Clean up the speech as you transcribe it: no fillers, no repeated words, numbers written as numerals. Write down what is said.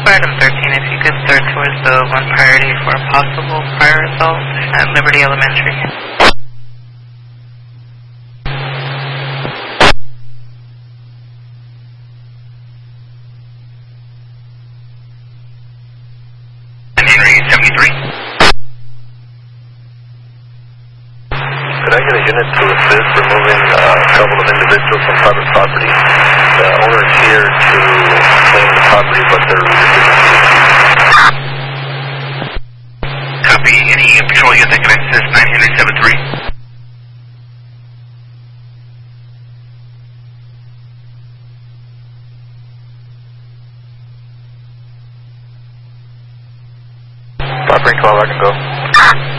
Item 13, if you could start towards the 1 priority for a possible fire assault at Liberty Elementary. Henry 73. Could I get a unit to assist removing a couple of individuals from private property? The owner is here to claim the property, but they're resisting. Copy. Any patrol unit that can assist 9 Henry 73? Property 12, I can go.